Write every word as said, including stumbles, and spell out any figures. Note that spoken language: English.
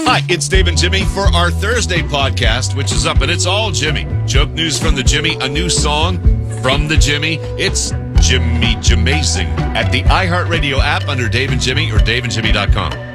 Hi, it's Dave and Jimmy for our Thursday podcast, which is up, and it's all Jimmy. Joke news from the Jimmy, a new song from the Jimmy. It's Jimmy Jamazing at the iHeartRadio app under Dave and Jimmy or dave and jimmy dot com.